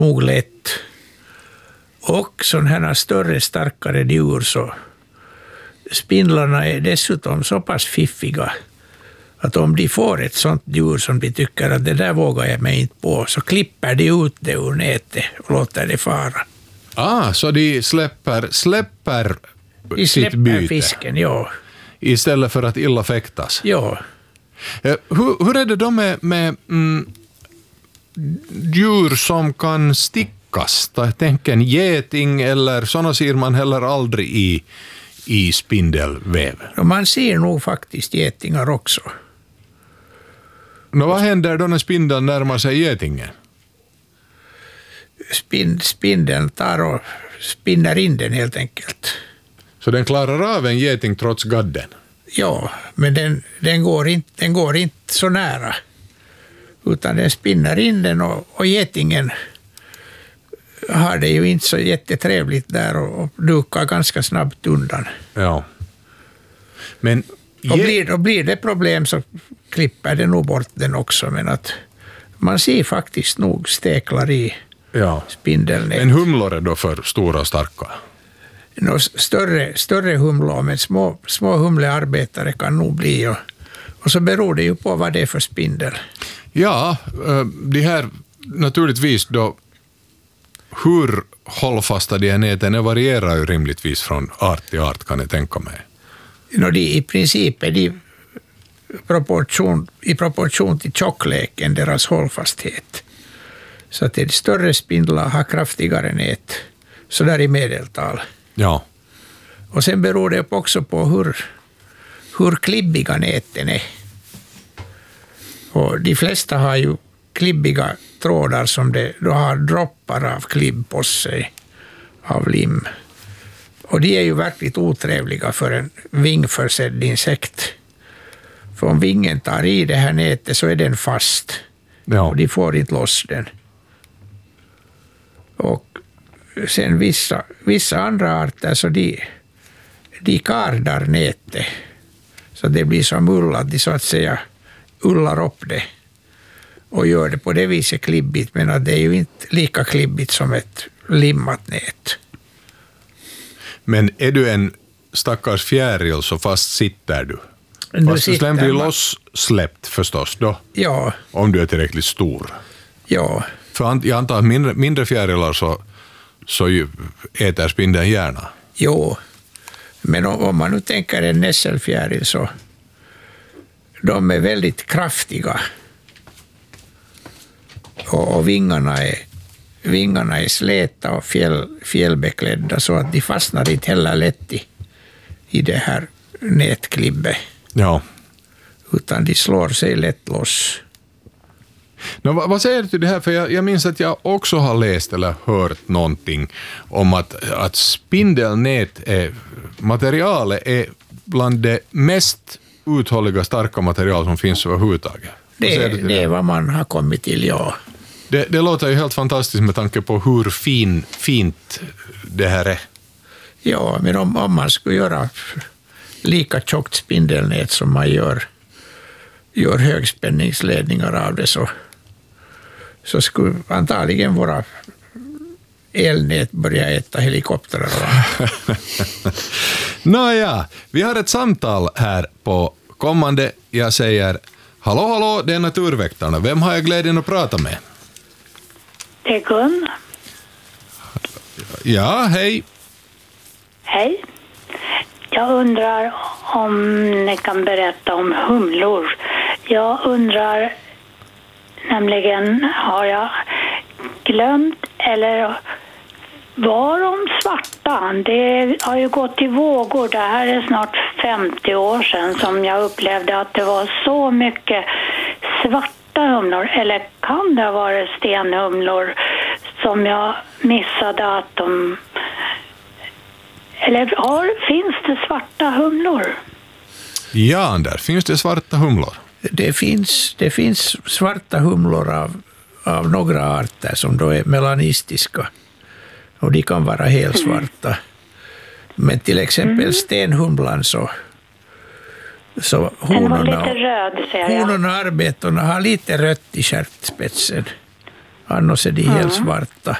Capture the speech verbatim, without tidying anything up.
nog lätt. Och sådana här större, starkare djur, så spindlarna är dessutom så pass fiffiga att om de får ett sånt djur som de tycker att det där vågar jag mig inte på, så klipper de ut det ur nätet och låter det fara. Ah, så de släpper, släpper de sitt släpper byte? Fisken, ja. Istället för att illa fäktas? Ja. Eh, hur, hur är det då med, med mm, djur som kan stickas? Jag tänker en geting eller sådana ser man heller aldrig i, i spindelväv. Och man ser nog faktiskt getingar också. Nå, vad händer då när spindeln närmar sig getingen? Spind, spindeln tar och spinner in den helt enkelt. Så den klarar av en geting trots gadden? Ja, men den, den, går inte, den går inte så nära. Utan den spinner in den och, och getingen har det ju inte så jättetrevligt där och, och dukar ganska snabbt undan. Ja. Men och, blir, och blir det problem så klipper det nog bort den också. Men att man ser faktiskt nog steklar i ja. spindelnät. Men humlor är då för stora och starka? No, större, större humlor, men små, små humlearbetare kan nog bli. Och, och så beror det ju på vad det är för spindel. Ja, det här naturligtvis då, hur hållfasta de här näten är varierar ju rimligtvis från art till art, kan jag tänka mig. No, de, i princip är de proportion, i proportion till tjockleken deras hållfasthet. Så att de större spindlar har kraftigare nät, så där i medeltal. Ja. Och sen beror det också på hur, hur klibbiga näten är. Och de flesta har ju klibbiga trådar som det, då har droppar av klibb på sig, av lim. Och de är ju verkligt otrevliga för en vingförsedd insekt. För om vingen tar i det här nätet så är den fast. Ja. Och de får inte loss den. Och sen vissa, vissa andra arter så de, de kardar nätet. Så det blir som ull, att de så att säga ullar upp det. Och gör det på det viset klibbigt, men att det är ju inte lika klibbigt som ett limmat nät. Men är du en stackars fjäril så fast sitter du? Nu fast du sitter blir man... losssläppt förstås då? Ja. Om du är tillräckligt stor? Ja. För jag antar att mindre, mindre fjärilar så, så ju äter spindeln gärna. Jo, men om, om man nu tänker en nässelfjäril så de är väldigt kraftiga. Och, och vingarna är vingarna är släta och fjäll, fjällbeklädda så att de fastnar inte heller lätt i, i det här nätklibbet. Ja. Utan de slår sig lätt loss. Nå, vad, vad säger du till det här? För jag, jag minns att jag också har läst eller hört någonting om att, att spindelnät är, materialet är bland det mest uthålliga starka material som finns överhuvudtaget. Det, det, det är vad man har kommit till, ja. Det, det låter ju helt fantastiskt med tanke på hur fin, fint det här är. Ja, men om, om man skulle göra lika tjockt spindelnät som man gör, gör högspänningsledningar av det så, så skulle antagligen våra elnät börja äta helikoptrar. Nåja, vi har ett samtal här på kommande. Jag säger hallå, hallå, det är Naturväktarna. Vem har jag glädjen att prata med? Det är Gun. Ja, hej. Hej. Jag undrar om ni kan berätta om humlor. Jag undrar nämligen, har jag glömt eller var de svarta? Det har ju gått i vågor. Det här är snart femtio år sedan som jag upplevde att det var så mycket svarta humlor. Eller kan det ha varit stenhumlor som jag missade att de... Eller har, finns det svarta humlor? Ja, där finns det svarta humlor. Det finns, det finns svarta humlor av, av några arter som då är melanistiska. Och de kan vara helt svarta. Mm. Men till exempel mm. stenhumlan så, så honorna, lite röd, ser jag. honorna och arbetarna har lite rött i stjärtspetsen. annars är de helt svarta.